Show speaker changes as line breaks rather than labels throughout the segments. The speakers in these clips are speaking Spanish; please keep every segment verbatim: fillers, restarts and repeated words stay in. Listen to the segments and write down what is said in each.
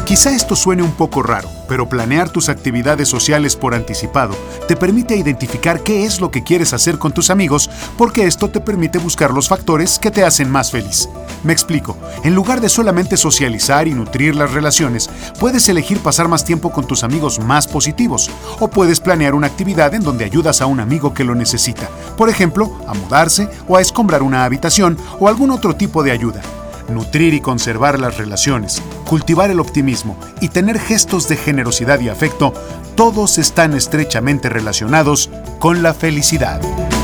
Quizá esto suene un poco raro, pero planear tus actividades sociales por anticipado te permite identificar qué es lo que quieres hacer con tus amigos, porque esto te permite buscar los factores que te hacen más feliz. Me explico. En lugar de solamente socializar y nutrir las relaciones, puedes elegir pasar más tiempo con tus amigos más positivos, o puedes planear una actividad en donde ayudas a un amigo que lo necesita, por ejemplo, a mudarse o a escombrar una habitación o algún otro tipo de ayuda. Nutrir y conservar las relaciones, cultivar el optimismo y tener gestos de generosidad y afecto, todos están estrechamente relacionados con la felicidad.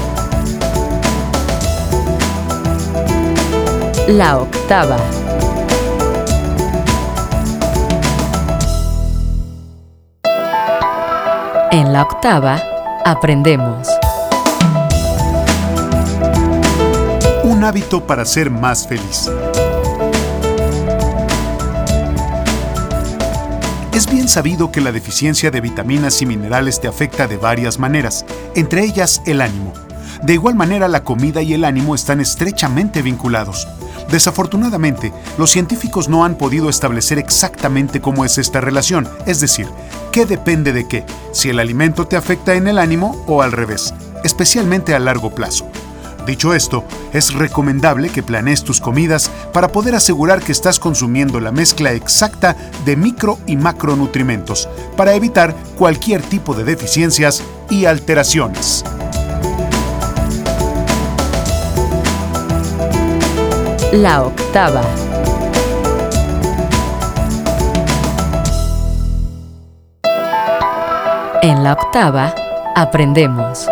La octava. En la octava, aprendemos.
Un hábito para ser más feliz. Es bien sabido que la deficiencia de vitaminas y minerales te afecta de varias maneras, entre ellas el ánimo. De igual manera, la comida y el ánimo están estrechamente vinculados. Desafortunadamente, los científicos no han podido establecer exactamente cómo es esta relación, es decir, qué depende de qué, si el alimento te afecta en el ánimo o al revés, especialmente a largo plazo. Dicho esto, es recomendable que planees tus comidas para poder asegurar que estás consumiendo la mezcla exacta de micro y macronutrimentos para evitar cualquier tipo de deficiencias y alteraciones.
La octava. En la octava, aprendemos.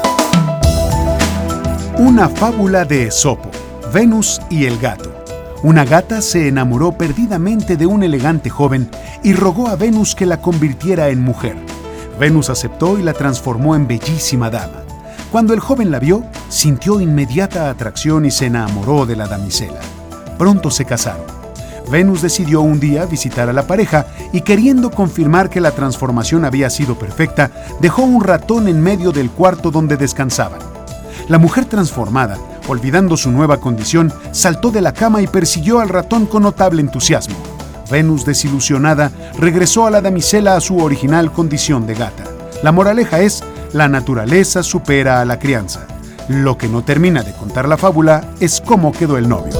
Una fábula de Esopo, Venus y el gato. Una gata se enamoró perdidamente de un elegante joven y rogó a Venus que la convirtiera en mujer. Venus aceptó y la transformó en bellísima dama. Cuando el joven la vio, sintió inmediata atracción y se enamoró de la damisela. Pronto se casaron. Venus decidió un día visitar a la pareja y, queriendo confirmar que la transformación había sido perfecta, dejó un ratón en medio del cuarto donde descansaban. La mujer transformada, olvidando su nueva condición, saltó de la cama y persiguió al ratón con notable entusiasmo. Venus, desilusionada, regresó a la damisela a su original condición de gata. La moraleja es: la naturaleza supera a la crianza. Lo que no termina de contar la fábula es cómo quedó el novio.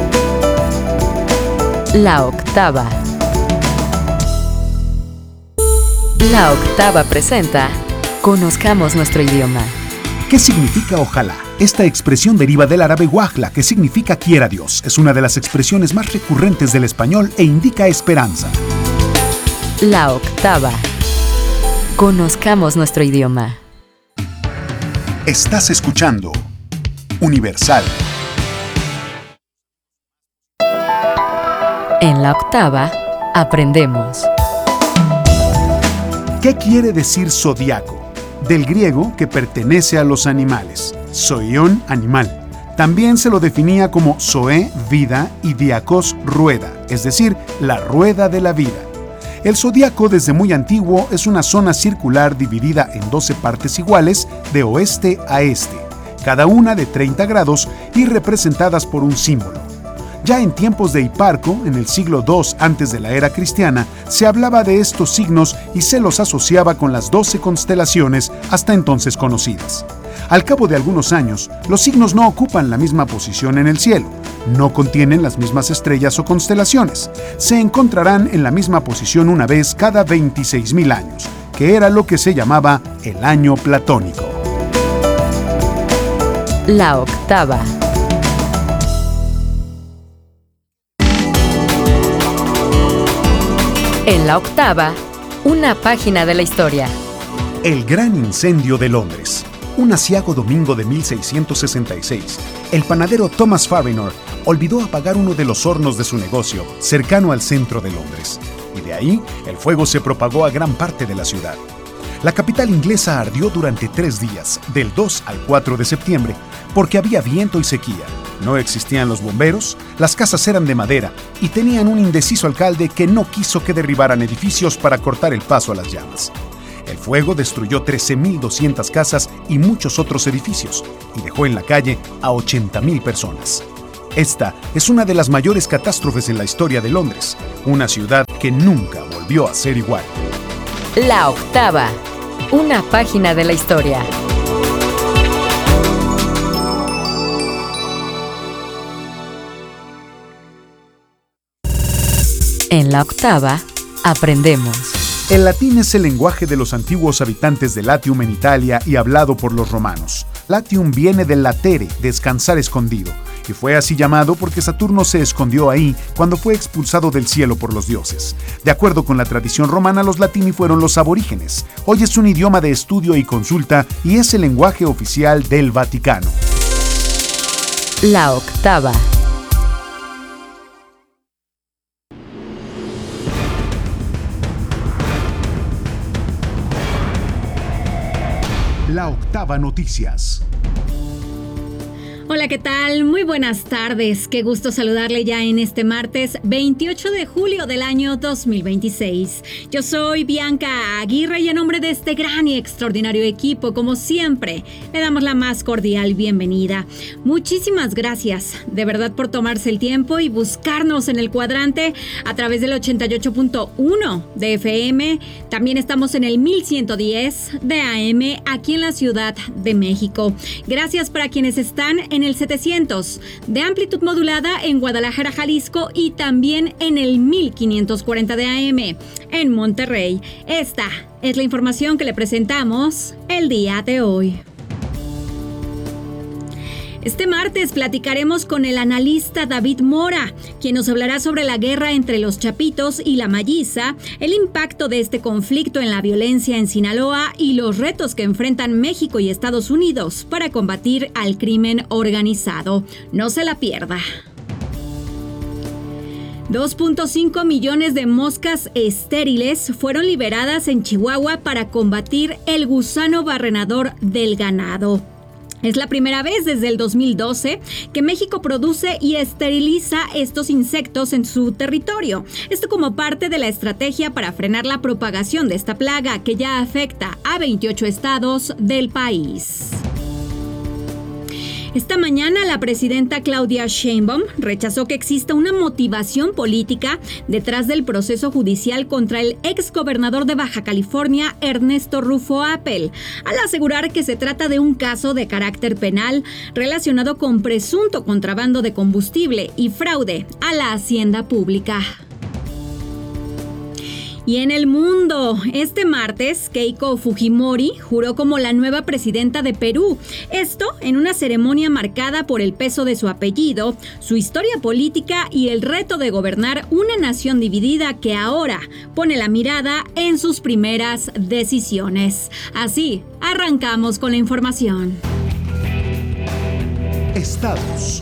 La octava. La octava presenta Conozcamos nuestro idioma.
¿Qué significa ojalá? Esta expresión deriva del árabe wajla, que significa quiera Dios. Es una de las expresiones más recurrentes del español e indica esperanza.
La octava. Conozcamos nuestro idioma.
Estás escuchando Universal.
En la octava, aprendemos.
¿Qué quiere decir zodiaco? Del griego, que pertenece a los animales. Zoion, animal. También se lo definía como zoe, vida, y diakos, rueda, es decir, la rueda de la vida. El zodiaco, desde muy antiguo, es una zona circular dividida en doce partes iguales de oeste a este, cada una de treinta grados y representadas por un símbolo. Ya en tiempos de Hiparco, en el siglo segundo antes de la era cristiana, se hablaba de estos signos y se los asociaba con las doce constelaciones hasta entonces conocidas. Al cabo de algunos años, los signos no ocupan la misma posición en el cielo, no contienen las mismas estrellas o constelaciones, se encontrarán en la misma posición una vez cada veintiséis mil años, que era lo que se llamaba el año platónico.
La octava. En la octava, una página de la historia.
El gran incendio de Londres. Un aciago domingo de mil seiscientos sesenta y seis, el panadero Thomas Farrinor olvidó apagar uno de los hornos de su negocio, cercano al centro de Londres, y de ahí el fuego se propagó a gran parte de la ciudad. La capital inglesa ardió durante tres días, del dos al cuatro de septiembre, porque había viento y sequía. No existían los bomberos, las casas eran de madera y tenían un indeciso alcalde que no quiso que derribaran edificios para cortar el paso a las llamas. El fuego destruyó trece mil doscientas casas y muchos otros edificios y dejó en la calle a ochenta mil personas. Esta es una de las mayores catástrofes en la historia de Londres, una ciudad que que nunca volvió a ser igual.
La octava, una página de la historia. En la octava, aprendemos.
El latín es el lenguaje de los antiguos habitantes de Latium en Italia y hablado por los romanos. Latium viene del latere, descansar escondido, y fue así llamado porque Saturno se escondió ahí cuando fue expulsado del cielo por los dioses. De acuerdo con la tradición romana, los latini fueron los aborígenes. Hoy es un idioma de estudio y consulta y es el lenguaje oficial del Vaticano.
La octava.
La octava noticias.
Hola, ¿qué tal? Muy buenas tardes. Qué gusto saludarle ya en este martes veintiocho de julio del año dos mil veintiséis. Yo soy Bianca Aguirre y en nombre de este gran y extraordinario equipo, como siempre, le damos la más cordial bienvenida. Muchísimas gracias, de verdad, por tomarse el tiempo y buscarnos en el cuadrante a través del ochenta y ocho punto uno de F M. También estamos en el mil ciento diez de A M aquí en la Ciudad de México. Gracias para quienes están en el setecientos de amplitud modulada en Guadalajara, Jalisco, y también en el mil quinientos cuarenta de A M en Monterrey. Esta es la información que le presentamos el día de hoy. Este martes platicaremos con el analista David Mora, quien nos hablará sobre la guerra entre los chapitos y la malliza, el impacto de este conflicto en la violencia en Sinaloa y los retos que enfrentan México y Estados Unidos para combatir al crimen organizado. No se la pierda. dos punto cinco millones de moscas estériles fueron liberadas en Chihuahua para combatir el gusano barrenador del ganado. Es la primera vez desde el dos mil doce que México produce y esteriliza estos insectos en su territorio. Esto como parte de la estrategia para frenar la propagación de esta plaga que ya afecta a veintiocho estados del país. Esta mañana la presidenta Claudia Sheinbaum rechazó que exista una motivación política detrás del proceso judicial contra el exgobernador de Baja California, Ernesto Rufo Appel, al asegurar que se trata de un caso de carácter penal relacionado con presunto contrabando de combustible y fraude a la hacienda pública. Y en el mundo, este martes, Keiko Fujimori juró como la nueva presidenta de Perú. Esto en una ceremonia marcada por el peso de su apellido, su historia política y el reto de gobernar una nación dividida que ahora pone la mirada en sus primeras decisiones. Así, arrancamos con la información.
Estados.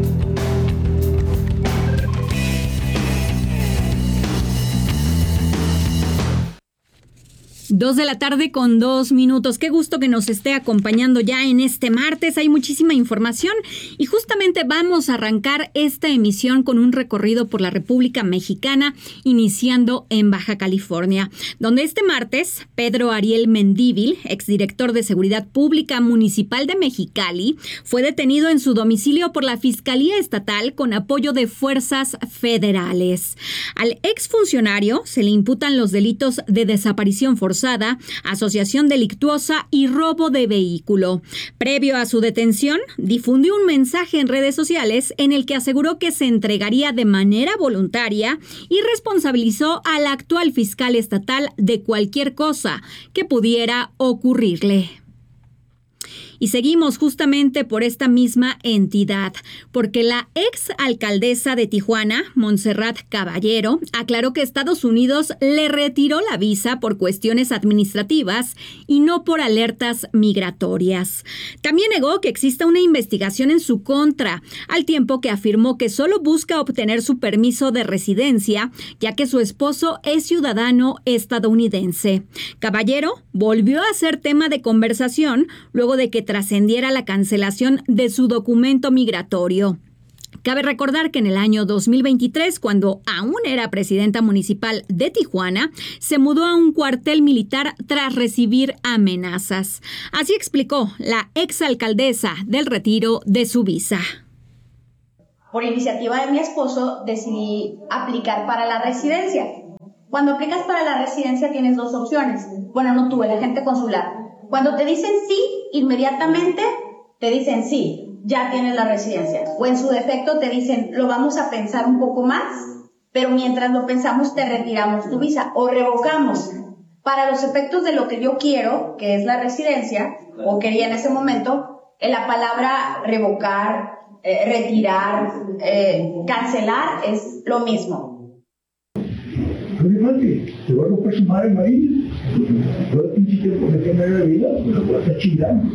Dos de la tarde con dos minutos. Qué gusto que nos esté acompañando ya en este martes. Hay muchísima información y justamente vamos a arrancar esta emisión con un recorrido por la República Mexicana, iniciando en Baja California, donde este martes Pedro Ariel Mendívil, exdirector de Seguridad Pública Municipal de Mexicali, fue detenido en su domicilio por la Fiscalía Estatal con apoyo de fuerzas federales. Al exfuncionario se le imputan los delitos de desaparición forzada, asociación delictuosa y robo de vehículo. Previo a su detención, difundió un mensaje en redes sociales en el que aseguró que se entregaría de manera voluntaria y responsabilizó al actual fiscal estatal de cualquier cosa que pudiera ocurrirle. Y seguimos justamente por esta misma entidad, porque la ex alcaldesa de Tijuana, Montserrat Caballero, aclaró que Estados Unidos le retiró la visa por cuestiones administrativas y no por alertas migratorias. También negó que exista una investigación en su contra, al tiempo que afirmó que solo busca obtener su permiso de residencia, ya que su esposo es ciudadano estadounidense. Caballero volvió a ser tema de conversación luego de que trascendiera la cancelación de su documento migratorio. Cabe recordar que en el año dos mil veintitrés, cuando aún era presidenta municipal de Tijuana, se mudó a un cuartel militar tras recibir amenazas. Así explicó la exalcaldesa del retiro de su visa.
Por iniciativa de mi esposo decidí aplicar para la residencia. Cuando aplicas para la residencia tienes dos opciones. Bueno, no tú, el agente consular. Cuando te dicen sí, inmediatamente te dicen sí, ya tienes la residencia. O en su defecto te dicen, lo vamos a pensar un poco más, pero mientras lo pensamos te retiramos tu visa o revocamos. Para los efectos de lo que yo quiero, que es la residencia, o quería en ese momento, en la palabra revocar, eh, retirar, eh, cancelar es lo mismo.
No le falte, te voy a romper su madre Marina. Todo el pinche tiempo que tenga de vida, pues lo voy a estar chingando.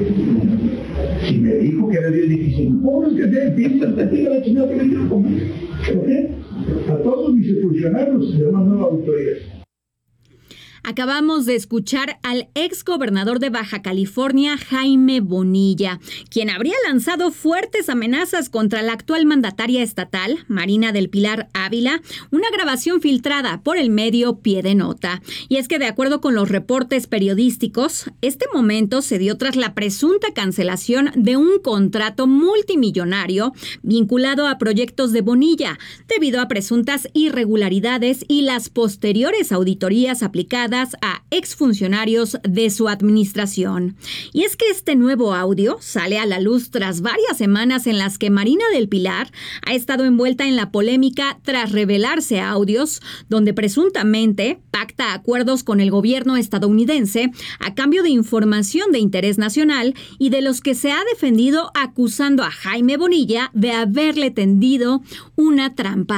Si me dijo que era bien difícil, pobres que te empiezan, te diga la chingada que me quiero comer. ¿Por qué? A todos mis funcionarios se llaman nuevas autoridades.
Acabamos de escuchar al ex gobernador de Baja California, Jaime Bonilla, quien habría lanzado fuertes amenazas contra la actual mandataria estatal, Marina del Pilar Ávila, una grabación filtrada por el medio Pie de Nota. Y es que, de acuerdo con los reportes periodísticos, este momento se dio tras la presunta cancelación de un contrato multimillonario vinculado a proyectos de Bonilla, debido a presuntas irregularidades y las posteriores auditorías aplicadas a exfuncionarios de su administración. Y es que este nuevo audio sale a la luz tras varias semanas en las que Marina del Pilar ha estado envuelta en la polémica tras revelarse audios donde presuntamente pacta acuerdos con el gobierno estadounidense a cambio de información de interés nacional y de los que se ha defendido acusando a Jaime Bonilla de haberle tendido una trampa.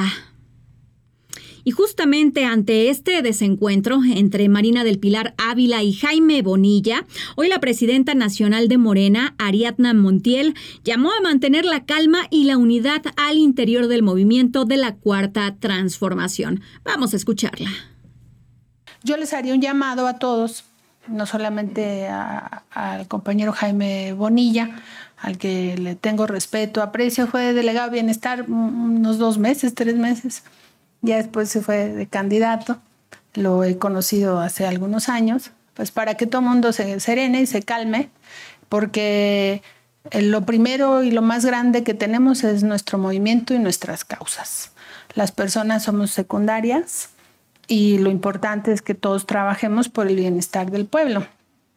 Y justamente ante este desencuentro entre Marina del Pilar Ávila y Jaime Bonilla, hoy la presidenta nacional de Morena, Ariadna Montiel, llamó a mantener la calma y la unidad al interior del movimiento de la Cuarta Transformación. Vamos a escucharla.
Yo les haría un llamado a todos, no solamente a, al compañero Jaime Bonilla, al que le tengo respeto, aprecio, fue delegado de Bienestar unos dos meses, tres meses. Ya después se fue de candidato, lo he conocido hace algunos años, pues para que todo el mundo se serene y se calme, porque lo primero y lo más grande que tenemos es nuestro movimiento y nuestras causas. Las personas somos secundarias y lo importante es que todos trabajemos por el bienestar del pueblo.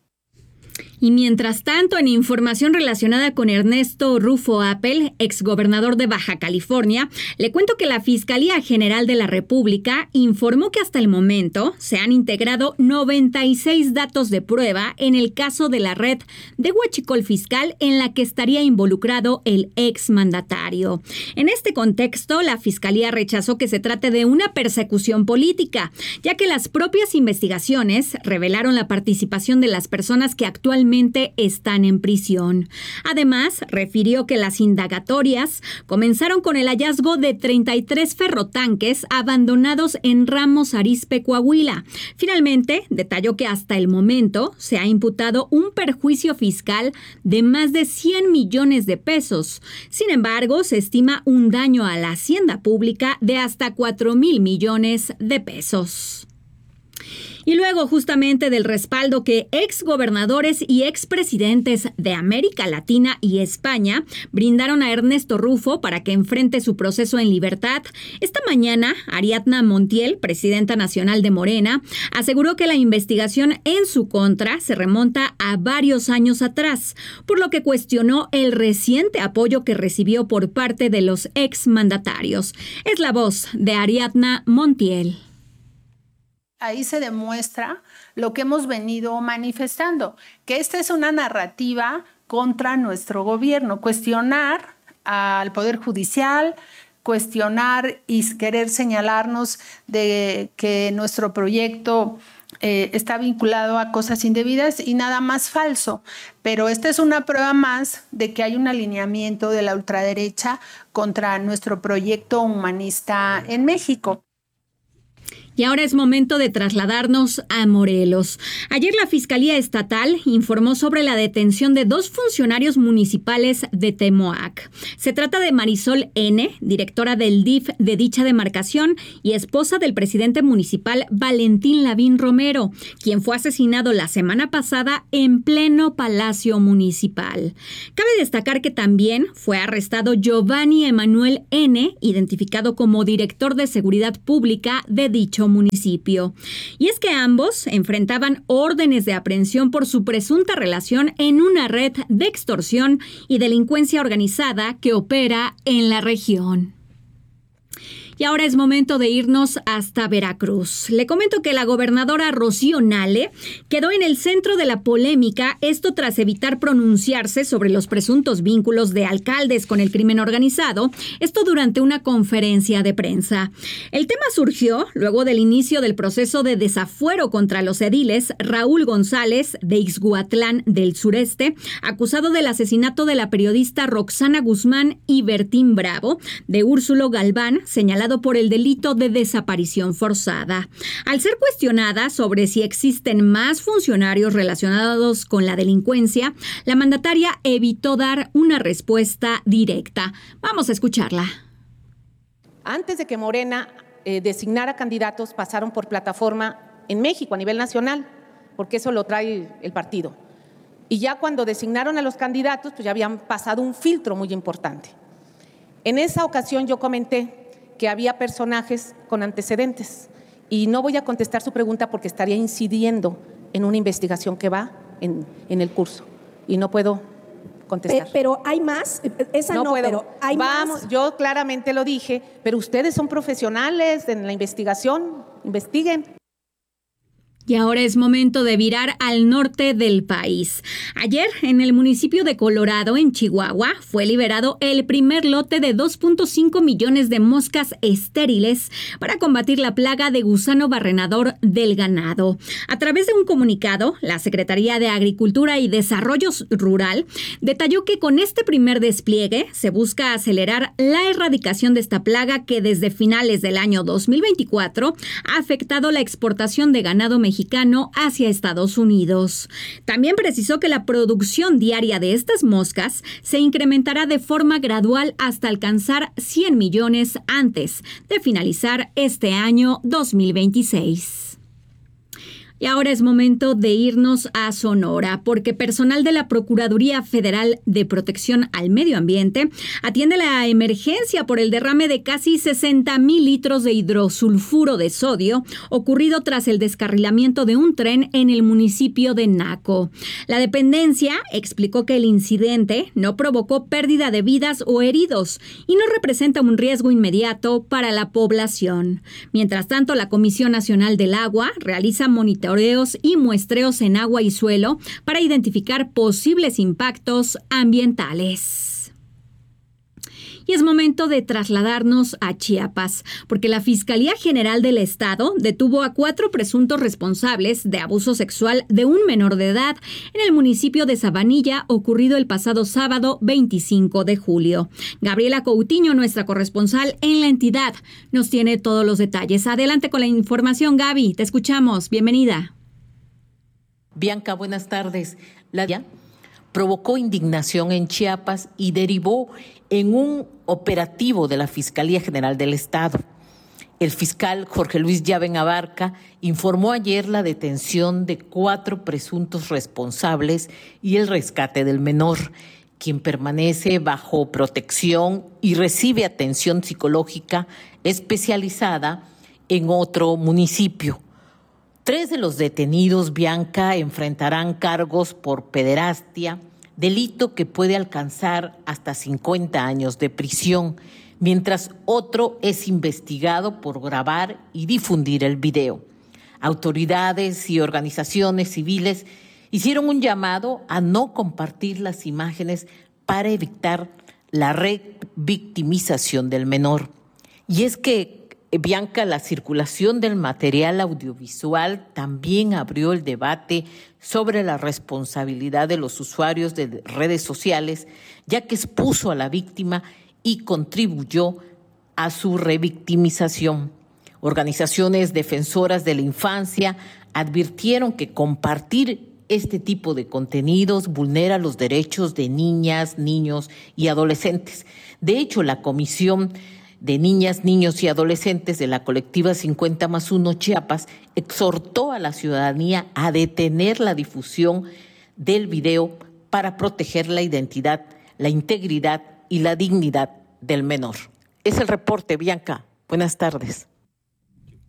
Y mientras tanto, en información relacionada con Ernesto Rufo Appel, exgobernador de Baja California, le cuento que la Fiscalía General de la República informó que hasta el momento se han integrado noventa y seis datos de prueba en el caso de la red de huachicol fiscal en la que estaría involucrado el exmandatario. En este contexto, la Fiscalía rechazó que se trate de una persecución política, ya que las propias investigaciones revelaron la participación de las personas que actualmente están en prisión. Además, refirió que las indagatorias comenzaron con el hallazgo de treinta y tres ferrotanques abandonados en Ramos Arizpe, Coahuila. Finalmente, detalló que hasta el momento se ha imputado un perjuicio fiscal de más de cien millones de pesos. Sin embargo, se estima un daño a la hacienda pública de hasta cuatro mil millones de pesos. Y luego justamente del respaldo que exgobernadores y expresidentes de América Latina y España brindaron a Ernesto Rufo para que enfrente su proceso en libertad, esta mañana Ariadna Montiel, presidenta nacional de Morena, aseguró que la investigación en su contra se remonta a varios años atrás, por lo que cuestionó el reciente apoyo que recibió por parte de los exmandatarios. Es la voz de Ariadna Montiel.
Ahí se demuestra lo que hemos venido manifestando, que esta es una narrativa contra nuestro gobierno, cuestionar al Poder Judicial, cuestionar y querer señalarnos de que nuestro proyecto eh, está vinculado a cosas indebidas y nada más falso. Pero esta es una prueba más de que hay un alineamiento de la ultraderecha contra nuestro proyecto humanista en México.
Y ahora es momento de trasladarnos a Morelos. Ayer la Fiscalía Estatal informó sobre la detención de dos funcionarios municipales de Temoac. Se trata de Marisol N., directora del D I F de dicha demarcación y esposa del presidente municipal Valentín Lavín Romero, quien fue asesinado la semana pasada en pleno Palacio Municipal. Cabe destacar que también fue arrestado Giovanni Emanuel N., identificado como director de Seguridad Pública de dicho municipio. Y es que ambos enfrentaban órdenes de aprehensión por su presunta relación en una red de extorsión y delincuencia organizada que opera en la región. Y ahora es momento de irnos hasta Veracruz. Le comento que la gobernadora Rocío Nale quedó en el centro de la polémica, esto tras evitar pronunciarse sobre los presuntos vínculos de alcaldes con el crimen organizado, esto durante una conferencia de prensa. El tema surgió luego del inicio del proceso de desafuero contra los ediles Raúl González de Ixhuatlán del Sureste, acusado del asesinato de la periodista Roxana Guzmán, y Bertín Bravo de Úrsulo Galván, señalado por el delito de desaparición forzada. Al ser cuestionada sobre si existen más funcionarios relacionados con la delincuencia, la mandataria evitó dar una respuesta directa. Vamos a escucharla.
Antes de que Morena eh, designara candidatos, pasaron por plataforma en México a nivel nacional, porque eso lo trae el partido. Y ya cuando designaron a los candidatos, pues ya habían pasado un filtro muy importante. En esa ocasión yo comenté que había personajes con antecedentes y no voy a contestar su pregunta porque estaría incidiendo en una investigación que va en, en el curso y no puedo contestar.
Pero hay más, esa no,
no puedo.
Pero hay
Vamos,
más.
Yo claramente lo dije, pero ustedes son profesionales en la investigación, investiguen.
Y ahora es momento de virar al norte del país. Ayer, en el municipio de Colorado, en Chihuahua, fue liberado el primer lote de dos punto cinco millones de moscas estériles para combatir la plaga de gusano barrenador del ganado. A través de un comunicado, la Secretaría de Agricultura y Desarrollo Rural detalló que con este primer despliegue se busca acelerar la erradicación de esta plaga que desde finales del año dos mil veinticuatro ha afectado la exportación de ganado mexicano hacia Estados Unidos. También precisó que la producción diaria de estas moscas se incrementará de forma gradual hasta alcanzar cien millones antes de finalizar este año dos mil veintiséis. Y ahora es momento de irnos a Sonora, porque personal de la Procuraduría Federal de Protección al Medio Ambiente atiende la emergencia por el derrame de casi sesenta mil litros de hidrosulfuro de sodio ocurrido tras el descarrilamiento de un tren en el municipio de Naco. La dependencia explicó que el incidente no provocó pérdida de vidas o heridos y no representa un riesgo inmediato para la población. Mientras tanto, la Comisión Nacional del Agua realiza monitoreos y muestreos en agua y suelo para identificar posibles impactos ambientales. Y es momento de trasladarnos a Chiapas, porque la Fiscalía General del Estado detuvo a cuatro presuntos responsables de abuso sexual de un menor de edad en el municipio de Sabanilla, ocurrido el pasado sábado veinticinco de julio. Gabriela Coutinho, nuestra corresponsal en la entidad, nos tiene todos los detalles. Adelante con la información, Gaby, te escuchamos. Bienvenida.
Bianca, buenas tardes. La provocó indignación en Chiapas y derivó en un operativo de la Fiscalía General del Estado. El fiscal Jorge Luis Llaven Abarca informó ayer la detención de cuatro presuntos responsables y el rescate del menor, quien permanece bajo protección y recibe atención psicológica especializada en otro municipio. Tres de los detenidos, Bianca, enfrentarán cargos por pederastia, delito que puede alcanzar hasta cincuenta años de prisión, mientras otro es investigado por grabar y difundir el video. Autoridades y organizaciones civiles hicieron un llamado a no compartir las imágenes para evitar la revictimización del menor. Y es que, Bianca, la circulación del material audiovisual también abrió el debate sobre la responsabilidad de los usuarios de redes sociales, ya que expuso a la víctima y contribuyó a su revictimización. Organizaciones defensoras de la infancia advirtieron que compartir este tipo de contenidos vulnera los derechos de niñas, niños y adolescentes. De hecho, la Comisión de Niñas, Niños y Adolescentes de la colectiva cincuenta más uno Chiapas exhortó a la ciudadanía a detener la difusión del video para proteger la identidad, la integridad y la dignidad del menor. Es el reporte, Bianca. Buenas tardes.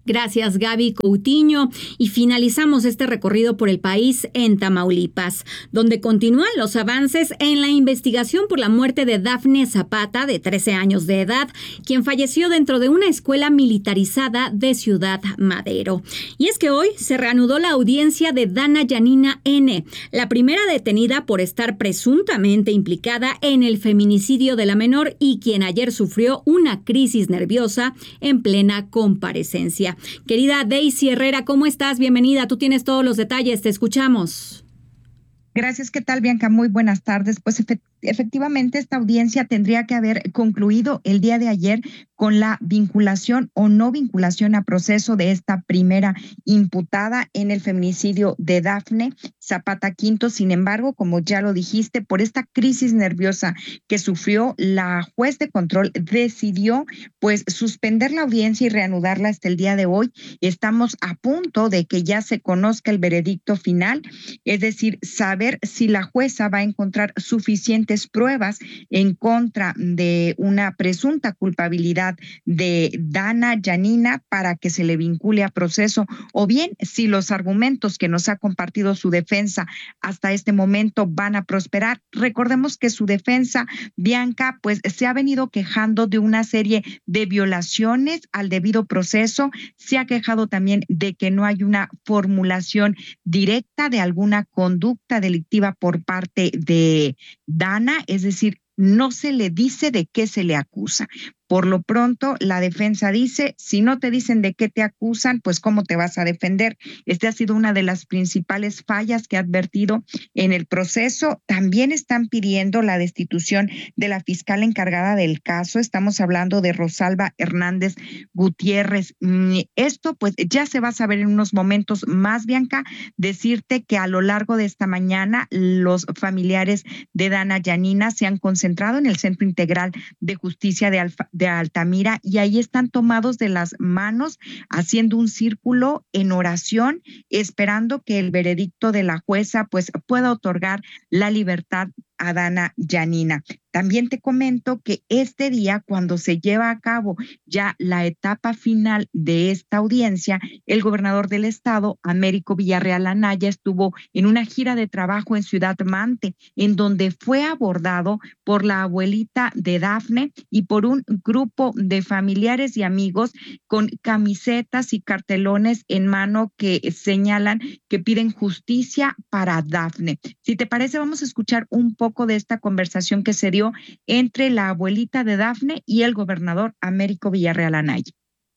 Gracias, Gaby Coutinho. Y finalizamos este recorrido por el país en Tamaulipas, donde continúan los avances en la investigación por la muerte de Dafne Zapata, de trece años de edad, quien falleció dentro de una escuela militarizada de Ciudad Madero. Y es que hoy se reanudó la audiencia de Dana Yanina N., la primera detenida por estar presuntamente implicada en el feminicidio de la menor y quien ayer sufrió una crisis nerviosa en plena comparecencia. Querida Daisy Herrera, ¿cómo estás? Bienvenida, tú tienes todos los detalles, te escuchamos.
Gracias, ¿qué tal, Bianca? Muy buenas tardes. Pues efe- efectivamente esta audiencia tendría que haber concluido el día de ayer con la vinculación o no vinculación a proceso de esta primera imputada en el feminicidio de Dafne Zapata Quinto. Sin embargo, como ya lo dijiste, por esta crisis nerviosa que sufrió, la juez de control decidió pues suspender la audiencia y reanudarla hasta el día de hoy. Estamos a punto de que ya se conozca el veredicto final, es decir, saber si la jueza va a encontrar suficientes pruebas en contra de una presunta culpabilidad de Dana Yanina para que se le vincule a proceso, o bien si los argumentos que nos ha compartido su defensa hasta este momento van a prosperar. Recordemos que su defensa, Bianca, pues se ha venido quejando de una serie de violaciones al debido proceso, se ha quejado también de que no hay una formulación directa de alguna conducta delictiva por parte de Dana, es decir, no se le dice de qué se le acusa. Por lo pronto, la defensa dice, si no te dicen de qué te acusan, pues cómo te vas a defender. Esta ha sido una de las principales fallas que ha advertido en el proceso. También están pidiendo la destitución de la fiscal encargada del caso. Estamos hablando de Rosalba Hernández Gutiérrez. Esto pues ya se va a saber en unos momentos más, Bianca. Decirte que a lo largo de esta mañana los familiares de Dana Yanina se han concentrado en el Centro Integral de Justicia de Alfa de Altamira y ahí están tomados de las manos haciendo un círculo en oración, esperando que el veredicto de la jueza pues pueda otorgar la libertad a Dana Yanina. También te comento que este día, cuando se lleva a cabo ya la etapa final de esta audiencia, el gobernador del estado, Américo Villarreal Anaya, estuvo en una gira de trabajo en Ciudad Mante, en donde fue abordado por la abuelita de Dafne y por un grupo de familiares y amigos con camisetas y cartelones en mano que señalan que piden justicia para Dafne. Si te parece, vamos a escuchar un poco de esta conversación que se dio entre la abuelita de Dafne y el gobernador Américo Villarreal Anaya.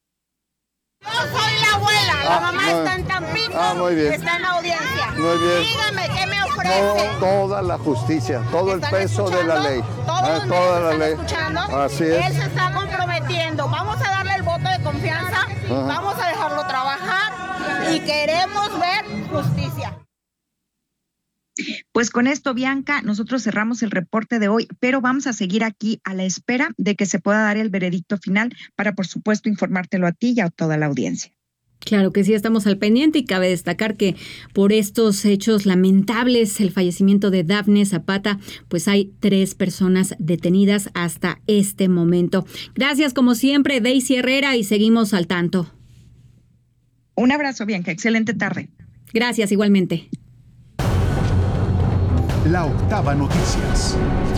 Yo soy la abuela, la
ah,
mamá
muy,
está en Tampico,
ah, muy bien.
está en la audiencia.
Muy bien.
Dígame, ¿qué me ofrece?
No, toda la justicia, todo el peso de la ley.
¿Todos
ah,
los
toda la
están
ley.
escuchando?
Así es.
Él se está comprometiendo. Vamos a darle el voto de confianza, Ajá. vamos a dejarlo trabajar y queremos ver justicia.
Pues con esto, Bianca, nosotros cerramos el reporte de hoy, pero vamos a seguir aquí a la espera de que se pueda dar el veredicto final para, por supuesto, informártelo a ti y a toda la audiencia.
Claro que sí, estamos al pendiente y cabe destacar que por estos hechos lamentables, el fallecimiento de Dafne Zapata, pues hay tres personas detenidas hasta este momento. Gracias, como siempre, Daisy Herrera, y seguimos al tanto.
Un abrazo, Bianca. Excelente tarde.
Gracias, igualmente.
La Octava Noticias.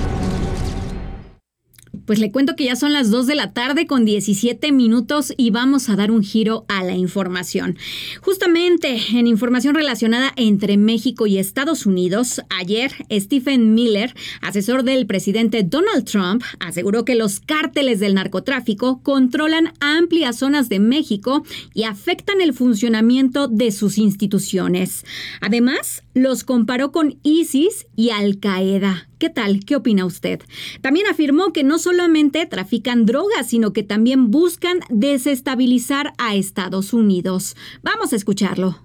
Pues le cuento que ya son las dos de la tarde con diecisiete minutos y vamos a dar un giro a la información. Justamente en información relacionada entre México y Estados Unidos, ayer Stephen Miller, asesor del presidente Donald Trump, aseguró que los cárteles del narcotráfico controlan amplias zonas de México y afectan el funcionamiento de sus instituciones. Además, los comparó con ISIS y Al Qaeda. ¿Qué tal? ¿Qué opina usted? También afirmó que no solamente trafican drogas, sino que también buscan desestabilizar a Estados Unidos. Vamos a escucharlo.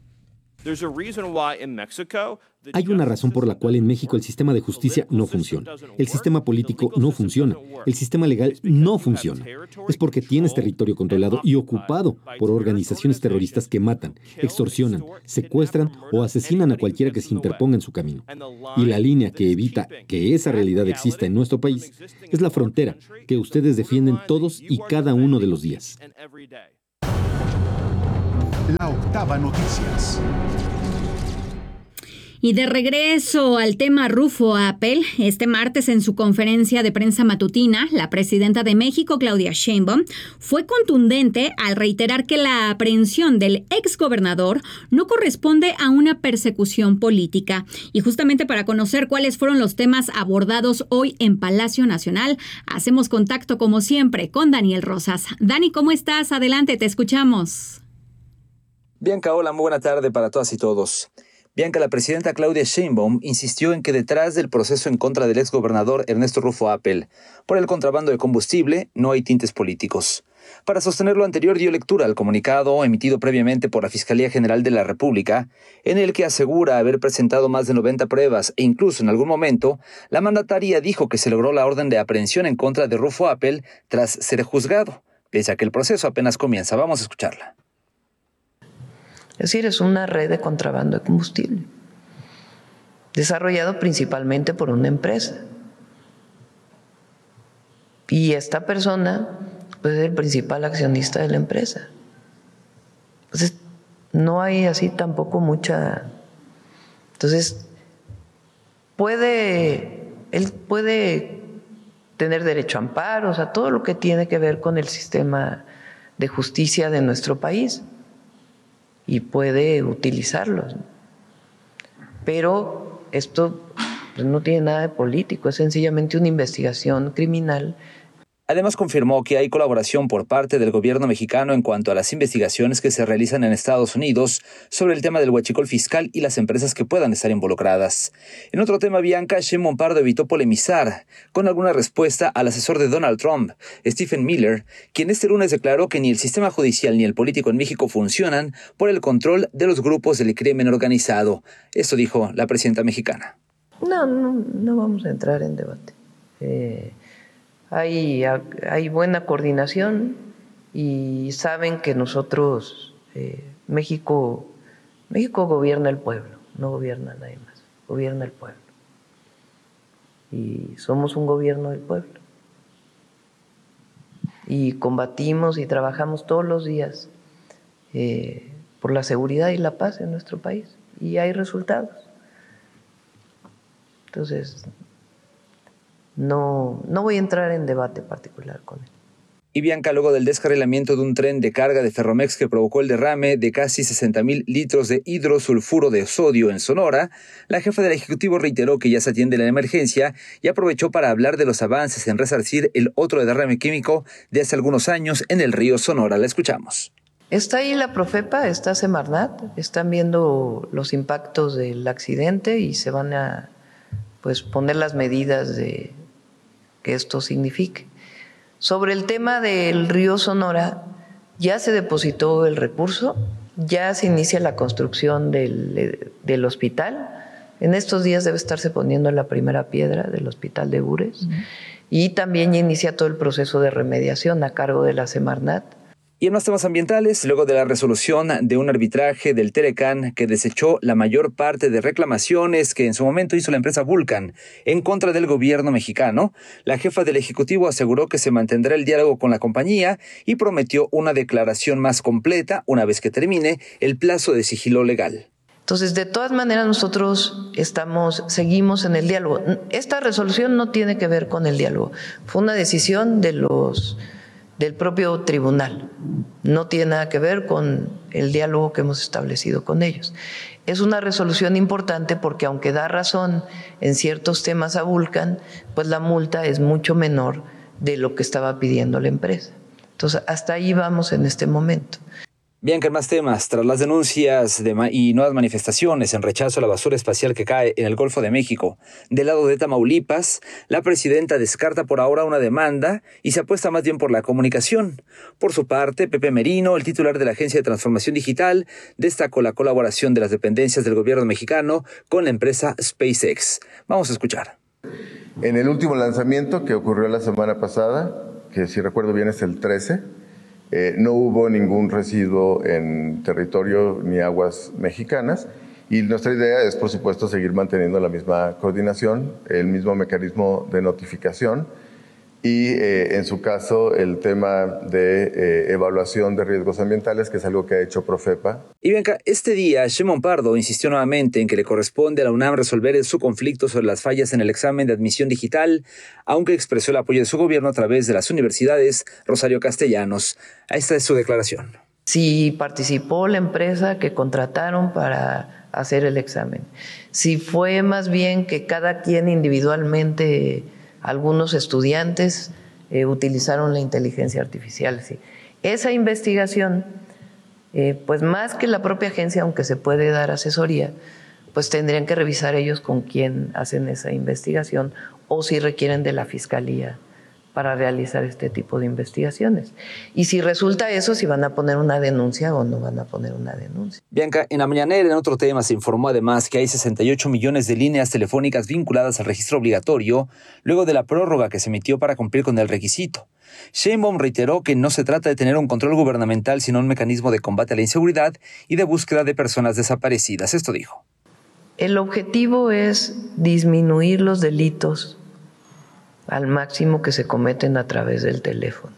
Hay una razón por la cual en México el sistema de justicia no funciona. El sistema político no funciona. El sistema legal no funciona. Es porque tienes territorio controlado y ocupado por organizaciones terroristas que matan, extorsionan, secuestran o asesinan a cualquiera que se interponga en su camino. Y la línea que evita que esa realidad exista en nuestro país es la frontera que ustedes defienden todos y cada uno de los días.
La Octava Noticias.
Y de regreso al tema Rufo Apple, este martes en su conferencia de prensa matutina, la presidenta de México, Claudia Sheinbaum, fue contundente al reiterar que la aprehensión del exgobernador no corresponde a una persecución política. Y justamente para conocer cuáles fueron los temas abordados hoy en Palacio Nacional, hacemos contacto como siempre con Daniel Rosas. Dani, ¿cómo estás? Adelante, te escuchamos.
Bianca, hola, muy buena tarde para todas y todos. Bianca, la presidenta Claudia Sheinbaum insistió en que detrás del proceso en contra del exgobernador Ernesto Rufo Apple por el contrabando de combustible no hay tintes políticos. Para sostener lo anterior, dio lectura al comunicado emitido previamente por la Fiscalía General de la República, en el que asegura haber presentado más de noventa pruebas e incluso en algún momento, la mandataria dijo que se logró la orden de aprehensión en contra de Rufo Apple tras ser juzgado, pese a que el proceso apenas comienza. Vamos a escucharla.
Es decir, es una red de contrabando de combustible, desarrollado principalmente por una empresa. Y esta persona pues, es el principal accionista de la empresa. Entonces, no hay así tampoco mucha... Entonces, puede, él puede tener derecho a amparo, o sea, todo lo que tiene que ver con el sistema de justicia de nuestro país. Y puede utilizarlos. Pero esto pues, no tiene nada de político, es sencillamente una investigación criminal.
Además, confirmó que hay colaboración por parte del gobierno mexicano en cuanto a las investigaciones que se realizan en Estados Unidos sobre el tema del huachicol fiscal y las empresas que puedan estar involucradas. En otro tema, Bianca, Sheinbaum Pardo evitó polemizar con alguna respuesta al asesor de Donald Trump, Stephen Miller, quien este lunes declaró que ni el sistema judicial ni el político en México funcionan por el control de los grupos del crimen organizado. Esto dijo la presidenta mexicana.
No, no, no vamos a entrar en debate. Eh... Hay, hay buena coordinación y saben que nosotros, eh, México, México gobierna el pueblo, no gobierna nadie más, gobierna el pueblo. Y somos un gobierno del pueblo. Y combatimos y trabajamos todos los días eh, por la seguridad y la paz en nuestro país. Y hay resultados. Entonces... No, no voy a entrar en debate particular con él.
Y Bianca, luego del descarrilamiento de un tren de carga de Ferromex que provocó el derrame de casi sesenta mil litros de hidrosulfuro de sodio en Sonora, la jefa del Ejecutivo reiteró que ya se atiende la emergencia y aprovechó para hablar de los avances en resarcir el otro derrame químico de hace algunos años en el río Sonora. La escuchamos.
Está ahí la Profepa, está Semarnat, están viendo los impactos del accidente y se van a pues, poner las medidas de que esto signifique. Sobre el tema del río Sonora, ya se depositó el recurso, ya se inicia la construcción del, del hospital. En estos días debe estarse poniendo la primera piedra del hospital de Bures. Uh-huh. Y también ya inicia todo el proceso de remediación a cargo de la Semarnat.
Y en los temas ambientales, luego de la resolución de un arbitraje del Telecán que desechó la mayor parte de reclamaciones que en su momento hizo la empresa Vulcan en contra del gobierno mexicano, la jefa del Ejecutivo aseguró que se mantendrá el diálogo con la compañía y prometió una declaración más completa una vez que termine el plazo de sigilo legal.
Entonces, de todas maneras, nosotros estamos, seguimos en el diálogo. Esta resolución no tiene que ver con el diálogo. Fue una decisión de los... del propio tribunal. No tiene nada que ver con el diálogo que hemos establecido con ellos. Es una resolución importante porque aunque da razón en ciertos temas a Vulcan, pues la multa es mucho menor de lo que estaba pidiendo la empresa. Entonces, hasta ahí vamos en este momento.
Bianca, en más temas, tras las denuncias de ma- y nuevas manifestaciones en rechazo a la basura espacial que cae en el Golfo de México, del lado de Tamaulipas, la presidenta descarta por ahora una demanda y se apuesta más bien por la comunicación. Por su parte, Pepe Merino, el titular de la Agencia de Transformación Digital, destacó la colaboración de las dependencias del gobierno mexicano con la empresa SpaceX. Vamos a escuchar.
En el último lanzamiento que ocurrió la semana pasada, que si recuerdo bien es el trece, Eh, no hubo ningún residuo en territorio ni aguas mexicanas y nuestra idea es, por supuesto, seguir manteniendo la misma coordinación, el mismo mecanismo de notificación y eh, en su caso el tema de eh, evaluación de riesgos ambientales, que es algo que ha hecho Profepa.
Y Bianca, este día Shimon Pardo insistió nuevamente en que le corresponde a la UNAM resolver su conflicto sobre las fallas en el examen de admisión digital, aunque expresó el apoyo de su gobierno a través de las universidades. Rosario Castellanos, esta es su declaración.
Si participó la empresa que contrataron para hacer el examen, si fue más bien que cada quien individualmente, algunos estudiantes eh, utilizaron la inteligencia artificial. Sí. Esa investigación, eh, pues más que la propia agencia, aunque se puede dar asesoría, pues tendrían que revisar ellos con quién hacen esa investigación o si requieren de la fiscalía para realizar este tipo de investigaciones. Y si resulta eso, si van a poner una denuncia o no van a poner una denuncia.
Bianca, en la mañanera, en otro tema, se informó además que hay sesenta y ocho millones de líneas telefónicas vinculadas al registro obligatorio, luego de la prórroga que se emitió para cumplir con el requisito. Sheinbaum reiteró que no se trata de tener un control gubernamental, sino un mecanismo de combate a la inseguridad y de búsqueda de personas desaparecidas. Esto dijo.
El objetivo es disminuir los delitos al máximo que se cometen a través del teléfono.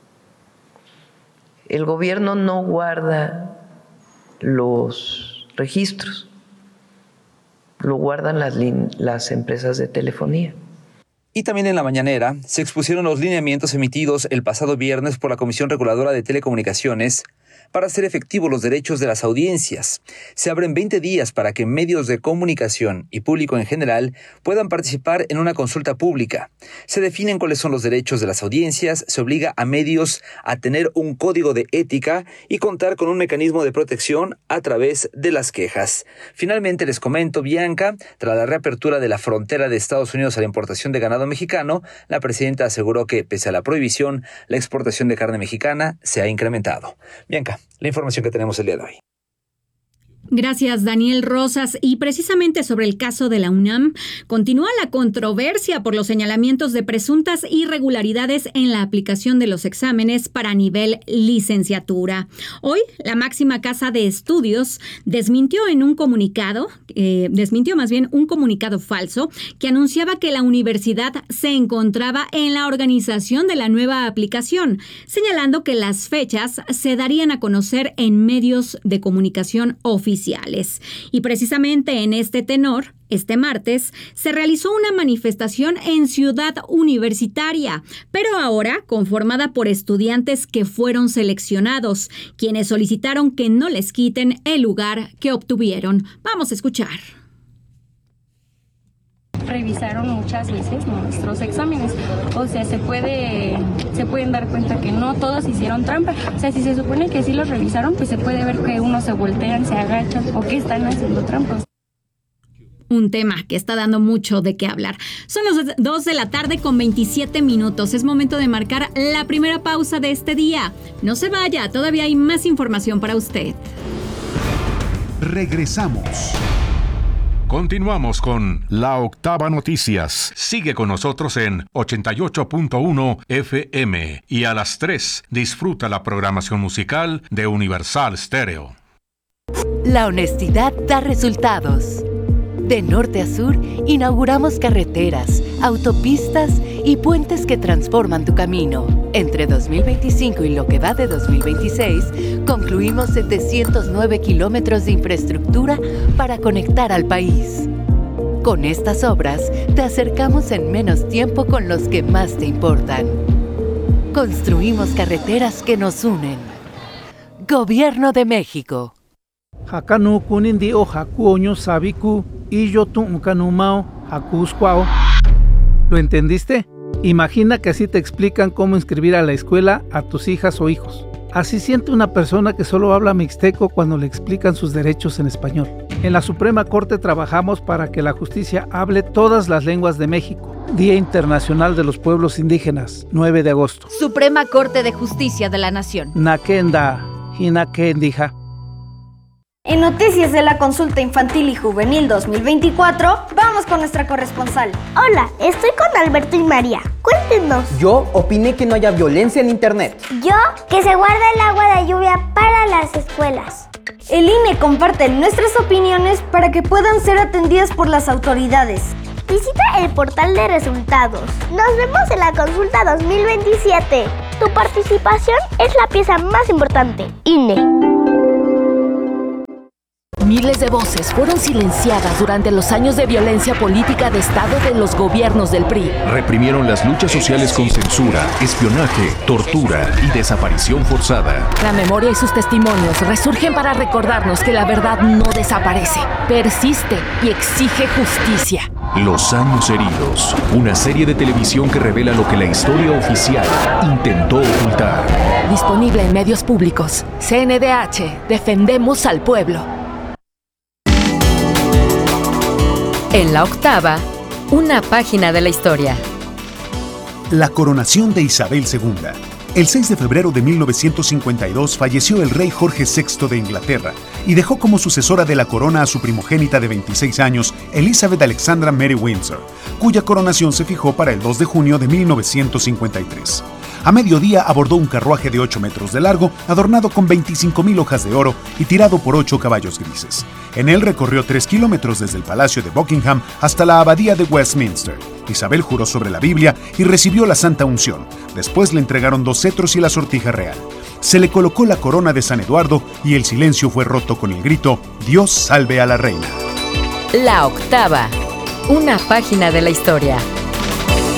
El gobierno no guarda los registros, lo guardan las, las empresas de telefonía.
Y también en la mañanera se expusieron los lineamientos emitidos el pasado viernes por la Comisión Reguladora de Telecomunicaciones para hacer efectivos los derechos de las audiencias. Se abren veinte días para que medios de comunicación y público en general puedan participar en una consulta pública. Se definen cuáles son los derechos de las audiencias, se obliga a medios a tener un código de ética y contar con un mecanismo de protección a través de las quejas. Finalmente les comento, Bianca, tras la reapertura de la frontera de Estados Unidos a la importación de ganado mexicano, la presidenta aseguró que, pese a la prohibición, la exportación de carne mexicana se ha incrementado. Bianca, la información que tenemos el día de hoy.
Gracias, Daniel Rosas. Y precisamente sobre el caso de la UNAM, continúa la controversia por los señalamientos de presuntas irregularidades en la aplicación de los exámenes para nivel licenciatura. Hoy, la máxima casa de estudios desmintió en un comunicado, eh, desmintió más bien un comunicado falso que anunciaba que la universidad se encontraba en la organización de la nueva aplicación, señalando que las fechas se darían a conocer en medios de comunicación oficiales. Y precisamente en este tenor, este martes, se realizó una manifestación en Ciudad Universitaria, pero ahora conformada por estudiantes que fueron seleccionados, quienes solicitaron que no les quiten el lugar que obtuvieron. Vamos a escuchar.
Revisaron muchas veces nuestros exámenes, o sea, se puede se pueden dar cuenta que no todos hicieron trampa, o sea, si se supone que sí los revisaron, pues se puede ver que unos se voltean, se agachan o que están haciendo trampas.
Un tema que está dando mucho de qué hablar. Son las dos de la tarde con veintisiete minutos. Es momento de marcar la primera pausa de este día. No se vaya, todavía hay más información para usted.
Regresamos.
Continuamos con La Octava Noticias. Sigue con nosotros en ochenta y ocho punto uno F M y a las tres disfruta la programación musical de Universal Stereo.
La honestidad da resultados. De norte a sur, inauguramos carreteras, autopistas y puentes que transforman tu camino. Entre dos mil veinticinco y lo que va de dos mil veintiséis, concluimos setecientos nueve kilómetros de infraestructura para conectar al país. Con estas obras, te acercamos en menos tiempo con los que más te importan. Construimos carreteras que nos unen. Gobierno de México.
Hakanu kunindi o hakuoño sabiku y yo tu ukanumao hakuskwao. ¿Lo entendiste? Imagina que así te explican cómo inscribir a la escuela a tus hijas o hijos. Así siente una persona que solo habla mixteco cuando le explican sus derechos en español. En la Suprema Corte trabajamos para que la justicia hable todas las lenguas de México. Día Internacional de los Pueblos Indígenas, nueve de agosto.
Suprema Corte de Justicia de la Nación.
Nakenda, hinakendija.
En Noticias de la Consulta Infantil y Juvenil dos mil veinticuatro, vamos con nuestra corresponsal.
Hola, estoy con Alberto y María. Cuéntenos.
Yo opiné que no haya violencia en Internet.
Yo, que se guarde el agua de lluvia para las escuelas.
El I N E comparte nuestras opiniones para que puedan ser atendidas por las autoridades.
Visita el portal de resultados. Nos vemos en la consulta dos mil veintisiete. Tu participación es la pieza más importante. I N E.
Miles de voces fueron silenciadas durante los años de violencia política de Estado de los gobiernos del P R I.
Reprimieron las luchas sociales con censura, espionaje, tortura y desaparición forzada.
La memoria y sus testimonios resurgen para recordarnos que la verdad no desaparece, persiste y exige justicia.
Los años heridos, una serie de televisión que revela lo que la historia oficial intentó ocultar.
Disponible en medios públicos. C N D H, defendemos al pueblo.
En la octava, una página de la historia.
La coronación de Isabel segunda. El seis de febrero de mil novecientos cincuenta y dos falleció el rey Jorge sexto de Inglaterra y dejó como sucesora de la corona a su primogénita de veintiséis años, Elizabeth Alexandra Mary Windsor, cuya coronación se fijó para el dos de junio de mil novecientos cincuenta y tres. A mediodía abordó un carruaje de ocho metros de largo, adornado con veinticinco mil hojas de oro y tirado por ocho caballos grises. En él recorrió tres kilómetros desde el Palacio de Buckingham hasta la Abadía de Westminster. Isabel juró sobre la Biblia y recibió la Santa Unción. Después le entregaron dos cetros y la sortija real. Se le colocó la corona de San Eduardo y el silencio fue roto con el grito: «Dios salve a la reina».
La octava, una página de la historia.